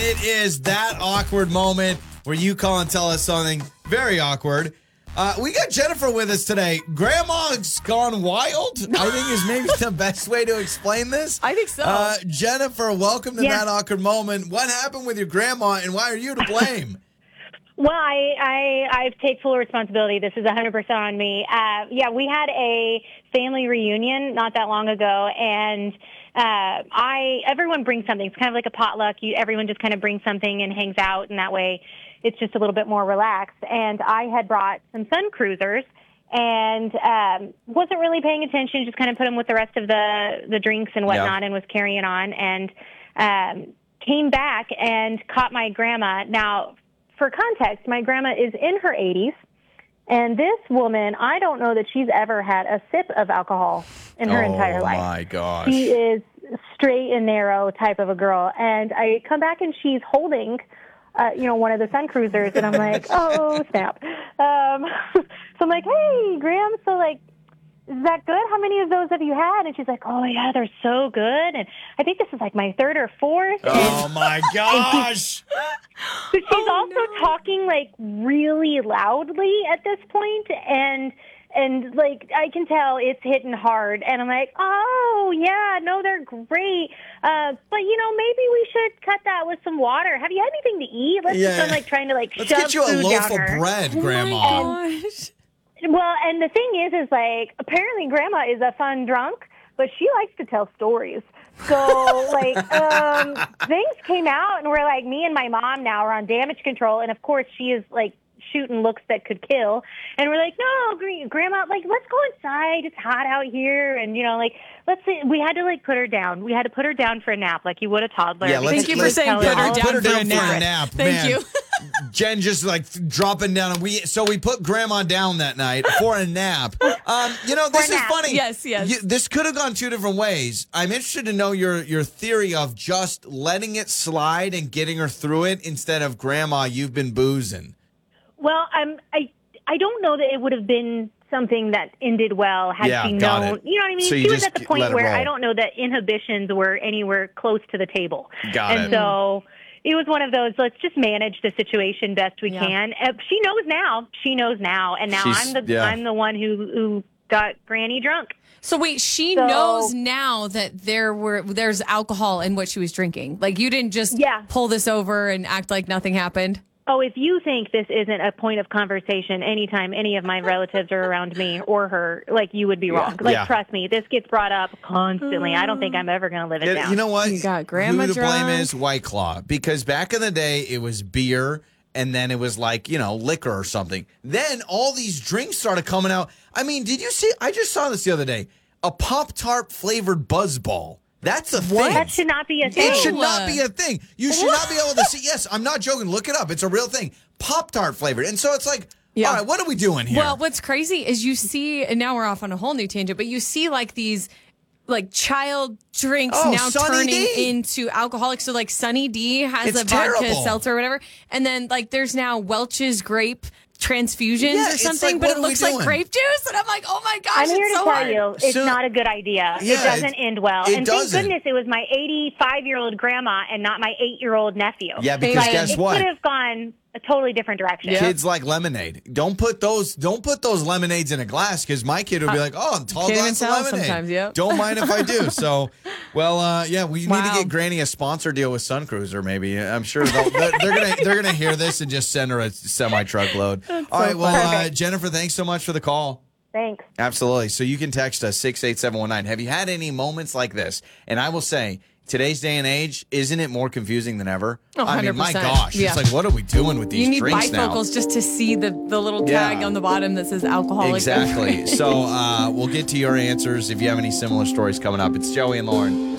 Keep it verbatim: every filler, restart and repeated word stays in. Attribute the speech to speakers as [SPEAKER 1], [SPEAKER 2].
[SPEAKER 1] It is that awkward moment where you call and tell us something very awkward. Uh, we got Jennifer with us today. Grandma's gone wild, I think is maybe the best way to explain this.
[SPEAKER 2] I think so.
[SPEAKER 1] Uh, Jennifer, welcome to
[SPEAKER 3] Yeah.
[SPEAKER 1] that awkward moment. What happened with your grandma, and why are you to blame?
[SPEAKER 3] Well, I, I, I take full responsibility. This is one hundred percent on me. Uh, yeah, we had a family reunion not that long ago, and uh, I everyone brings something. It's kind of like a potluck. You, everyone just kind of brings something and hangs out, and that way it's just a little bit more relaxed. And I had brought some Sun Cruisers and um, wasn't really paying attention, just kind of put them with the rest of the, the drinks and whatnot,
[SPEAKER 1] Yeah.
[SPEAKER 3] and was carrying on, and um, came back and caught my grandma. Now, for context, my grandma is in her eighties, and this woman, I don't know that she's ever had a sip of alcohol in her
[SPEAKER 1] oh,
[SPEAKER 3] entire life.
[SPEAKER 1] my gosh.
[SPEAKER 3] She is straight and narrow type of a girl. And I come back and she's holding, uh, you know, one of the Sun Cruisers, and I'm like, oh, snap. Um, so I'm like, hey, Graham, so, like, is that good? How many of those have you had? And she's like, oh, yeah, they're so good. And I think this is like my third or fourth.
[SPEAKER 1] Oh, my gosh.
[SPEAKER 3] But she's
[SPEAKER 2] Oh,
[SPEAKER 3] also
[SPEAKER 2] no.
[SPEAKER 3] talking, like, really loudly at this point, and and like I can tell it's hitting hard. And I'm like, oh yeah, no, they're great. Uh, but you know, maybe we should cut that with some water. Have you had anything to eat? Let's
[SPEAKER 1] Yeah.
[SPEAKER 3] I'm like trying to like
[SPEAKER 1] Let's
[SPEAKER 3] shove
[SPEAKER 1] get you a
[SPEAKER 3] food
[SPEAKER 1] loaf
[SPEAKER 3] down
[SPEAKER 1] of
[SPEAKER 3] her.
[SPEAKER 1] bread,
[SPEAKER 2] Oh
[SPEAKER 1] Grandma.
[SPEAKER 2] my gosh.
[SPEAKER 3] Well, and the thing is, is like apparently Grandma is a fun drunk, but she likes to tell stories. So, like, um, things came out, and we're like, me and my mom now are on damage control, and of course she is like shooting looks that could kill, and we're like, no, Gr- Grandma, like, let's go inside. It's hot out here, and you know, like, let's. See. We had to like put her down. We had to put her down for a nap, like you would a toddler.
[SPEAKER 1] Yeah, let's-
[SPEAKER 2] Thank you for
[SPEAKER 1] let's-
[SPEAKER 2] saying
[SPEAKER 3] tell
[SPEAKER 2] put
[SPEAKER 3] her
[SPEAKER 2] her
[SPEAKER 3] all
[SPEAKER 2] down
[SPEAKER 1] put her
[SPEAKER 2] for
[SPEAKER 1] down
[SPEAKER 2] a
[SPEAKER 1] for
[SPEAKER 2] nap.
[SPEAKER 1] a nap.
[SPEAKER 2] Thank
[SPEAKER 1] man.
[SPEAKER 2] you.
[SPEAKER 1] Jen just like dropping down, and we so we put Grandma down that night for a nap. Um, you know, this
[SPEAKER 3] For a
[SPEAKER 1] is
[SPEAKER 3] nap.
[SPEAKER 1] funny.
[SPEAKER 2] Yes, yes.
[SPEAKER 1] You- this could have gone two different ways. I'm interested to know your your theory of just letting it slide and getting her through it instead of Grandma, you've been boozing.
[SPEAKER 3] Well, I'm, I I don't know that it would have been something that ended well had
[SPEAKER 1] Yeah,
[SPEAKER 3] she
[SPEAKER 1] got
[SPEAKER 3] known.
[SPEAKER 1] it.
[SPEAKER 3] You know what I mean?
[SPEAKER 1] So you
[SPEAKER 3] she was
[SPEAKER 1] just
[SPEAKER 3] at the
[SPEAKER 1] let
[SPEAKER 3] point
[SPEAKER 1] it
[SPEAKER 3] where
[SPEAKER 1] roll.
[SPEAKER 3] I don't know that inhibitions were anywhere close to the table.
[SPEAKER 1] Got
[SPEAKER 3] and
[SPEAKER 1] it.
[SPEAKER 3] so it was one of those, let's just manage the situation best we
[SPEAKER 2] Yeah.
[SPEAKER 3] can. Uh, she knows now. She knows now. And now
[SPEAKER 1] She's-
[SPEAKER 3] I'm the
[SPEAKER 1] yeah.
[SPEAKER 3] I'm the one who, who got Granny drunk.
[SPEAKER 2] So wait, she
[SPEAKER 3] So-
[SPEAKER 2] knows now that there were there's alcohol in what she was drinking. Like you didn't just
[SPEAKER 3] Yeah.
[SPEAKER 2] pull this over and act like nothing happened.
[SPEAKER 3] Oh, if you think this isn't a point of conversation anytime any of my relatives are around me or her, like, you would be wrong. Like,
[SPEAKER 1] Yeah.
[SPEAKER 3] trust me, this gets brought up constantly. I don't think I'm ever going to live it
[SPEAKER 1] Yeah,
[SPEAKER 3] down.
[SPEAKER 1] you know what?
[SPEAKER 2] You got Grandma
[SPEAKER 1] Who to blame
[SPEAKER 2] drunk.
[SPEAKER 1] is White Claw, because back in the day it was beer, and then it was like, you know, liquor or something. Then all these drinks started coming out. I mean, did you see? I just saw this the other day. A Pop-Tart flavored Buzz Ball. That's a thing.
[SPEAKER 3] That should not be a thing.
[SPEAKER 1] It should
[SPEAKER 2] Ew.
[SPEAKER 1] not be a thing. You should not be able to see. Yes, I'm not joking. Look it up. It's a real thing. Pop-Tart flavored. And so it's like,
[SPEAKER 2] Yeah.
[SPEAKER 1] all right, what are we doing here?
[SPEAKER 2] Well, what's crazy is you see, and now we're off on a whole new tangent, but you see like these like child drinks
[SPEAKER 1] Oh,
[SPEAKER 2] now
[SPEAKER 1] Sunny
[SPEAKER 2] turning
[SPEAKER 1] D.
[SPEAKER 2] into alcoholic. So like Sunny D has
[SPEAKER 1] It's
[SPEAKER 2] a vodka
[SPEAKER 1] terrible.
[SPEAKER 2] seltzer or whatever. And then like there's now Welch's grape transfusions
[SPEAKER 1] Yeah,
[SPEAKER 2] or
[SPEAKER 1] it's
[SPEAKER 2] something,
[SPEAKER 1] like,
[SPEAKER 2] but
[SPEAKER 1] what
[SPEAKER 2] it
[SPEAKER 1] are we
[SPEAKER 2] looks like
[SPEAKER 1] doing?
[SPEAKER 2] grape juice. And I'm like, oh my gosh,
[SPEAKER 3] I'm here
[SPEAKER 2] it's
[SPEAKER 3] to
[SPEAKER 2] so
[SPEAKER 3] tell
[SPEAKER 2] hard.
[SPEAKER 3] you, it's
[SPEAKER 1] So-
[SPEAKER 3] not a good idea.
[SPEAKER 1] Yeah,
[SPEAKER 3] it doesn't
[SPEAKER 1] it-
[SPEAKER 3] end well.
[SPEAKER 1] it
[SPEAKER 3] and
[SPEAKER 1] doesn't.
[SPEAKER 3] thank goodness it was my eighty-five-year-old grandma and not my eight-year-old nephew.
[SPEAKER 1] Yeah, because
[SPEAKER 3] Like,
[SPEAKER 1] guess
[SPEAKER 3] it
[SPEAKER 1] what?
[SPEAKER 3] could have gone a totally different direction.
[SPEAKER 1] Kids like lemonade. Don't put those. Don't put those lemonades in a glass, because my kid would be like, "Oh, a tall
[SPEAKER 2] Can't even
[SPEAKER 1] glass of
[SPEAKER 2] tell
[SPEAKER 1] lemonade."
[SPEAKER 2] sometimes, yep.
[SPEAKER 1] Don't mind if I do. So, well, uh, yeah, we need
[SPEAKER 2] Wow.
[SPEAKER 1] to get Granny a sponsor deal with Sun Cruiser. Maybe I'm sure they'll, they're, they're gonna they're gonna hear this and just send her a semi truckload. All right, well, uh,
[SPEAKER 3] Perfect.
[SPEAKER 1] Jennifer, thanks so much for the call.
[SPEAKER 3] Thanks.
[SPEAKER 1] Absolutely. So you can text us six eight seven one nine. Have you had any moments like this? And I will say, today's day and age, isn't it more confusing than ever?
[SPEAKER 2] Oh,
[SPEAKER 1] I mean, my
[SPEAKER 2] one hundred percent.
[SPEAKER 1] gosh,
[SPEAKER 2] Yeah.
[SPEAKER 1] it's like, what are we doing with these
[SPEAKER 2] You need
[SPEAKER 1] drinks now?
[SPEAKER 2] bifocals just to see the, the little tag
[SPEAKER 1] Yeah.
[SPEAKER 2] on the bottom that says alcoholic.
[SPEAKER 1] Exactly. So uh, we'll get to your answers if you have any similar stories coming up. It's Joey and Lauren.